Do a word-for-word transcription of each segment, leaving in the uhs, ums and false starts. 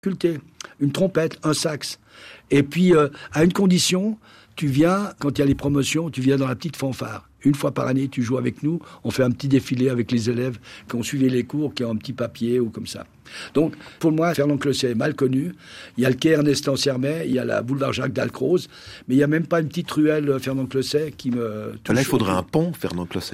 faculté, une trompette, un sax. Et puis, euh, à une condition, tu viens, quand il y a les promotions, tu viens dans la petite fanfare. Une fois par année, tu joues avec nous, on fait un petit défilé avec les élèves qui ont suivi les cours, qui ont un petit papier ou comme ça. Donc, pour moi, Fernand Closset est mal connu. Il y a le quai Ernest Ansermet, il y a la boulevard Jacques Dalcroze, mais il n'y a même pas une petite ruelle Fernand Closset qui me touche. Là, il faudrait un pont, Fernand Closset.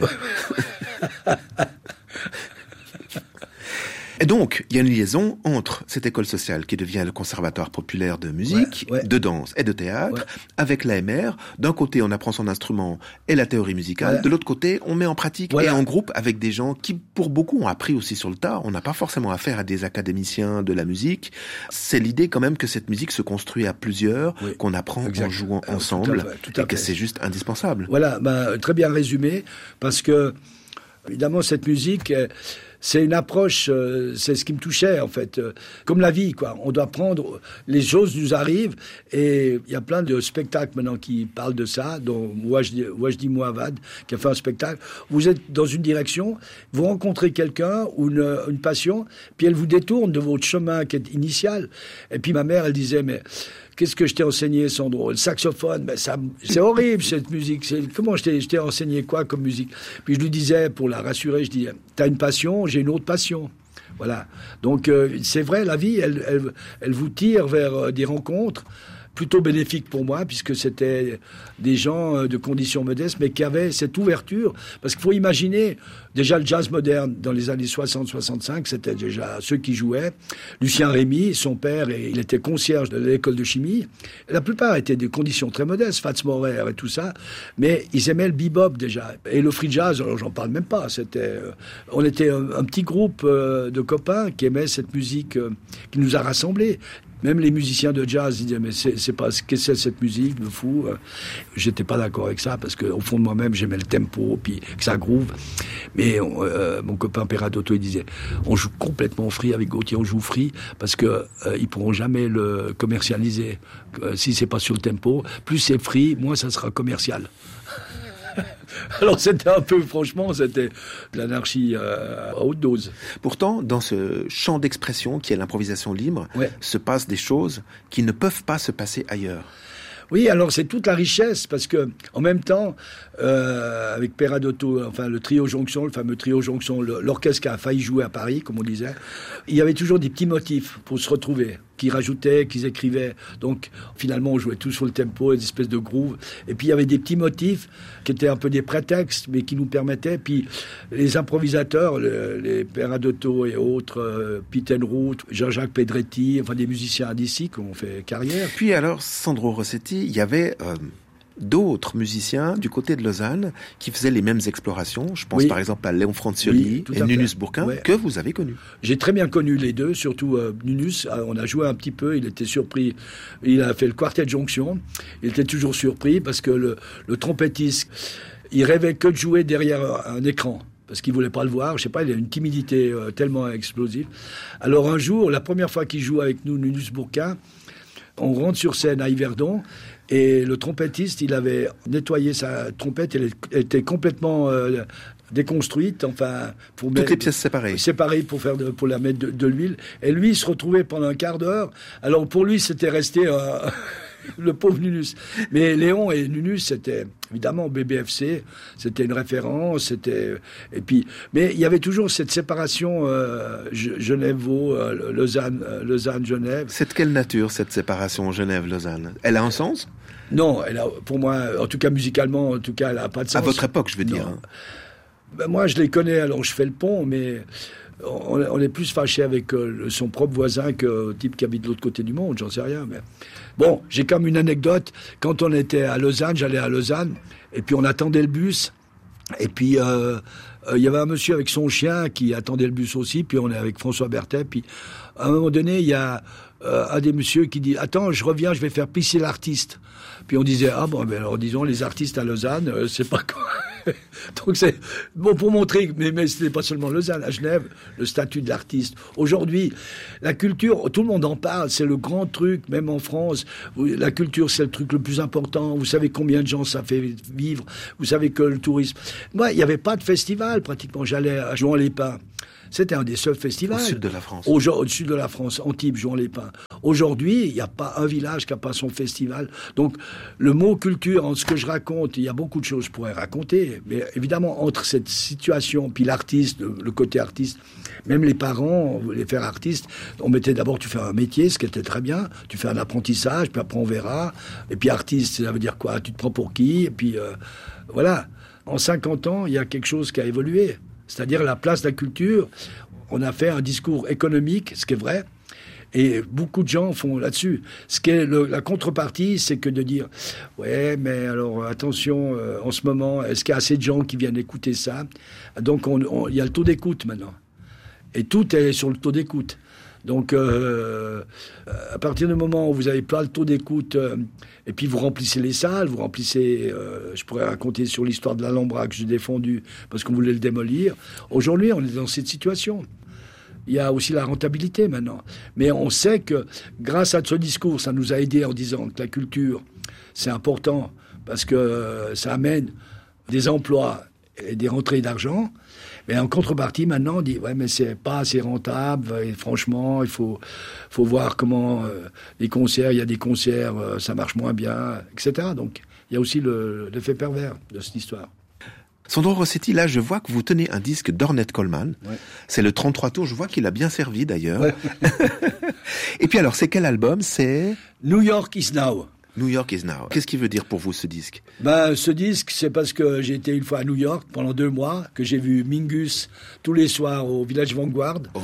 Et donc, il y a une liaison entre cette école sociale qui devient le conservatoire populaire de musique, ouais, ouais. de danse et de théâtre, ouais. avec l'A M R. D'un côté, on apprend son instrument et la théorie musicale. Ouais. De l'autre côté, on met en pratique voilà. et en groupe avec des gens qui, pour beaucoup, ont appris aussi sur le tas. On n'a pas forcément affaire à des académiciens de la musique. C'est l'idée quand même que cette musique se construit à plusieurs, oui. qu'on apprend exact. en jouant Alors, ensemble, tout à fait, tout à et fait. que c'est juste indispensable. Voilà, bah, très bien résumé, parce que, évidemment, cette musique... C'est une approche, euh, c'est ce qui me touchait en fait, euh, comme la vie quoi. On doit prendre, les choses nous arrivent et il y a plein de spectacles maintenant qui parlent de ça, dont Wajdi, Wajdi Mouavad qui a fait un spectacle. Vous êtes dans une direction, vous rencontrez quelqu'un ou une, une passion, puis elle vous détourne de votre chemin qui est initial. Et puis ma mère, elle disait mais qu'est-ce que je t'ai enseigné, Sandro? Le saxophone, ben ça, c'est horrible cette musique. C'est, comment je t'ai, je t'ai enseigné quoi comme musique? Puis je lui disais, pour la rassurer, je disais, t'as une passion, j'ai une autre passion. Voilà. Donc euh, c'est vrai, la vie, elle, elle, elle vous tire vers euh, des rencontres plutôt bénéfiques pour moi, puisque c'était des gens de conditions modestes, mais qui avaient cette ouverture. Parce qu'il faut imaginer, déjà le jazz moderne, dans les années soixante soixante-cinq, c'était déjà ceux qui jouaient. Lucien Rémy, son père, il était concierge de l'école de chimie. La plupart étaient des conditions très modestes, Fats Morer et tout ça, mais ils aimaient le bebop déjà. Et le free jazz, alors j'en parle même pas. C'était, on était un, un petit groupe de copains qui aimaient cette musique qui nous a rassemblés. Même les musiciens de jazz, ils disaient, mais c'est, c'est pas, qu'est-ce que c'est cette musique de fou? J'étais pas d'accord avec ça, parce que, au fond de moi-même, j'aimais le tempo, puis que ça groove. Mais, euh, mon copain Peradotto, il disait, on joue complètement free avec Gauthier, on joue free, parce que, euh, ils pourront jamais le commercialiser. Euh, si c'est pas sur le tempo, plus c'est free, moins ça sera commercial. Alors c'était un peu, franchement, c'était de l'anarchie euh, à haute dose. Pourtant, dans ce champ d'expression qui est l'improvisation libre, ouais. se passent des choses qui ne peuvent pas se passer ailleurs. Oui, alors c'est toute la richesse, parce que en même temps, euh, avec Peradotto, enfin le trio Jonction, le fameux trio Jonction, le, l'orchestre qui a failli jouer à Paris, comme on disait, il y avait toujours des petits motifs pour se retrouver, qu'ils rajoutaient, qu'ils écrivaient. Donc finalement, on jouait tous sur le tempo, des espèces de groove. Et puis il y avait des petits motifs qui étaient un peu des prétextes, mais qui nous permettaient. Puis les improvisateurs, le, les Peradotto et autres, euh, Pete Enroute, Jean-Jacques Pedretti, enfin des musiciens d'ici qui ont fait carrière. Puis alors, Sandro Rossetti, il y avait euh, d'autres musiciens du côté de Lausanne qui faisaient les mêmes explorations. Je pense oui. par exemple à Léon Francioli oui, et Nunus Bourquin, ouais. que vous avez connus. J'ai très bien connu les deux, surtout euh, Nunus. On a joué un petit peu, il était surpris. Il a fait le quartet de jonction. Il était toujours surpris parce que le, le trompettiste, il rêvait que de jouer derrière un écran. Parce qu'il voulait pas le voir, je sais pas, il a une timidité euh, tellement explosive. Alors un jour, la première fois qu'il joue avec nous, Nunus Bourquin, on rentre sur scène à Yverdon et le trompettiste, il avait nettoyé sa trompette, elle était complètement euh, déconstruite, enfin pour toutes mettre, les pièces séparées, séparées pour faire de, pour la mettre de, de l'huile. Et lui, il se retrouvait pendant un quart d'heure. Alors pour lui, c'était resté euh, le pauvre Nunus. Mais Léon et Nunus, c'était évidemment B B F C, c'était une référence, c'était et puis mais il y avait toujours cette séparation euh, Genève-Vaud, euh, Lausanne, euh, Lausanne-Genève. C'est de quelle nature cette séparation Genève-Lausanne? Elle a un sens? Non, elle a, pour moi, en tout cas musicalement, en tout cas, elle a pas de sens. À votre époque, je veux dire. Hein. Ben, moi, je les connais, alors je fais le pont, mais on, on est plus fâché avec euh, son propre voisin que le type qui habite de l'autre côté du monde, j'en sais rien. Mais bon, j'ai comme une anecdote. Quand on était à Lausanne, j'allais à Lausanne, et puis on attendait le bus, et puis il euh, euh, y avait un monsieur avec son chien qui attendait le bus aussi, puis on est avec François Berthet, puis à un moment donné, il y a euh, un des messieurs qui dit « Attends, je reviens, je vais faire pisser l'artiste ». Puis on disait, ah bon, ben alors disons, les artistes à Lausanne, euh, c'est pas quoi. Donc c'est bon pour montrer, mais, mais c'était pas seulement Lausanne, à Genève, le statut de l'artiste. Aujourd'hui, la culture, tout le monde en parle, c'est le grand truc, même en France. La culture, c'est le truc le plus important. Vous savez combien de gens ça fait vivre. Vous savez que le tourisme. Moi, il n'y avait pas de festival, pratiquement. J'allais à Juan-les-Pins. C'était un des seuls festivals. Au sud de la France. Au, au sud de la France, Antibes, Juan-les-Pins. Aujourd'hui, il n'y a pas un village qui n'a pas son festival. Donc, le mot culture, en ce que je raconte, il y a beaucoup de choses que je pourrais raconter. Mais évidemment, entre cette situation, puis l'artiste, le, le côté artiste, même les parents, on voulait faire artiste, on mettait d'abord, tu fais un métier, ce qui était très bien, tu fais un apprentissage, puis après on verra. Et puis artiste, ça veut dire quoi? Tu te prends pour qui? Et puis, euh, voilà. En cinquante ans, il y a quelque chose qui a évolué. C'est-à-dire la place de la culture. On a fait un discours économique, ce qui est vrai, et beaucoup de gens font là-dessus. Ce qui est le, la contrepartie, c'est que de dire « Ouais, mais alors attention, euh, en ce moment, est-ce qu'il y a assez de gens qui viennent écouter ça ?» Donc on, on, il y a le taux d'écoute maintenant. Et tout est sur le taux d'écoute. Donc, euh, à partir du moment où vous avez pas le taux d'écoute, euh, et puis vous remplissez les salles, vous remplissez, euh, je pourrais raconter sur l'histoire de l'Alhambra que j'ai défendu parce qu'on voulait le démolir. Aujourd'hui, on est dans cette situation. Il y a aussi la rentabilité maintenant. Mais on sait que grâce à ce discours, ça nous a aidés en disant que la culture, c'est important parce que euh, ça amène des emplois et des rentrées d'argent. Mais en contrepartie, maintenant, on dit, ouais, mais c'est pas assez rentable, et franchement, il faut, faut voir comment, euh, les concerts, il y a des concerts, euh, ça marche moins bien, et cetera. Donc, il y a aussi le, l'effet pervers de cette histoire. Sandro Rossetti, là, je vois que vous tenez un disque d'Ornette Coleman. Ouais. C'est le trente-trois tours, je vois qu'il a bien servi, d'ailleurs. Ouais. Et puis alors, c'est quel album? C'est New York is Now. New York is Now. Qu'est-ce qui veut dire pour vous ce disque? Ben, ce disque, c'est parce que j'ai été une fois à New York pendant deux mois, que j'ai vu Mingus tous les soirs au Village Vanguard. Oh.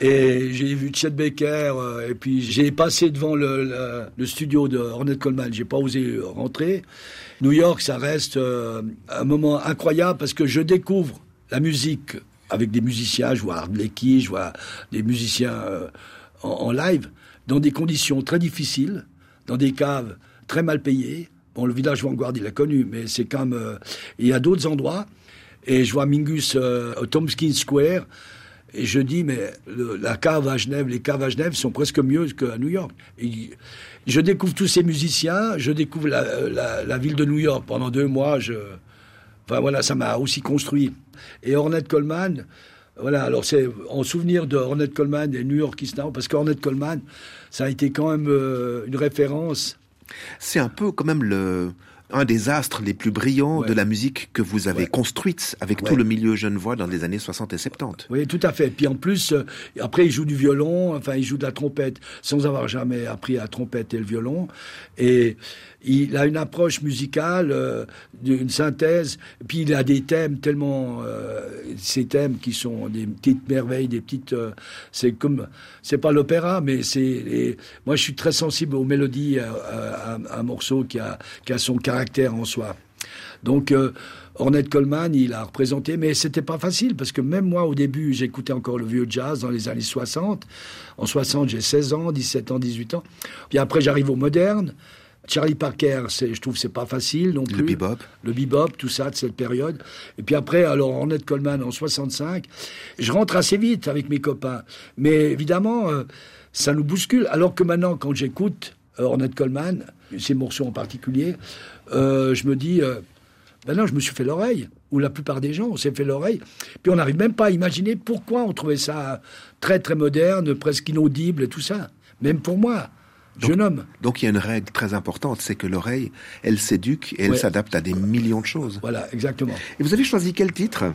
Et j'ai vu Chet Baker, euh, et puis j'ai passé devant le, le, le studio de Ornette Coleman. J'ai pas osé rentrer. New York, ça reste euh, un moment incroyable parce que je découvre la musique avec des musiciens. Je vois Art Blakey, je vois des musiciens euh, en, en live, dans des conditions très difficiles, dans des caves très mal payé. Bon, le Village Vanguard, il l'a connu, mais c'est quand même... Euh, il y a d'autres endroits. Et je vois Mingus euh, au Tompkins Square. Et je dis, mais le, la cave à Genève, les caves à Genève sont presque mieux qu'à New York. Et je découvre tous ces musiciens. Je découvre la, la, la ville de New York. Pendant deux mois, je... Enfin, voilà, ça m'a aussi construit. Et Ornette Coleman... Voilà, alors c'est en souvenir de Ornette Coleman et New York is Now, parce qu'Ornette Coleman, ça a été quand même euh, une référence. C'est un peu quand même le, un des astres les plus brillants ouais. de la musique que vous avez ouais. construite avec ouais. tout le milieu genevois dans les années soixante et soixante-dix. Oui, tout à fait. Puis en plus, euh, après, il joue du violon, enfin, il joue de la trompette, sans avoir jamais appris la trompette et le violon. Et il a une approche musicale, euh, une synthèse, puis il a des thèmes tellement... Euh, ces thèmes qui sont des petites merveilles, des petites... Euh, c'est comme... C'est pas l'opéra, mais c'est... Les, moi, je suis très sensible aux mélodies, à, à, à un morceau qui a, qui a son caractère en soi. Donc, euh, Ornette Coleman, il a représenté, mais c'était pas facile, parce que même moi, au début, j'écoutais encore le vieux jazz dans les années soixante. En soixante, j'ai seize ans, dix-sept ans, dix-huit ans. Puis après, j'arrive au moderne. Charlie Parker, c'est, je trouve que c'est pas facile non plus. Le bebop. Le bebop, tout ça, de cette période. Et puis après, alors, Ornette Coleman en soixante-cinq. Je rentre assez vite avec mes copains. Mais évidemment, euh, ça nous bouscule. Alors que maintenant, quand j'écoute euh, Ornette Coleman, ces morceaux en particulier, euh, je me dis, euh, ben non, je me suis fait l'oreille. Ou la plupart des gens, on s'est fait l'oreille. Puis on n'arrive même pas à imaginer pourquoi on trouvait ça très, très moderne, presque inaudible et tout ça. Même pour moi. Donc, jeune homme. Donc il y a une règle très importante, c'est que l'oreille, elle s'éduque et elle ouais. s'adapte à des millions de choses. Voilà, exactement. Et vous avez choisi quel titre?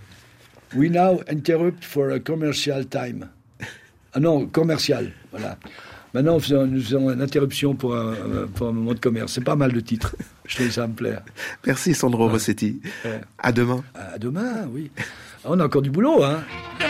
We now interrupt for a commercial time. Ah non, commercial, voilà. Maintenant, nous faisons, nous faisons une interruption pour un, pour un moment de commerce. C'est pas mal de titres. Je trouve ça me plaire. Merci Sandro ouais. Rossetti. Ouais. À demain. À demain, oui. On a encore du boulot, hein.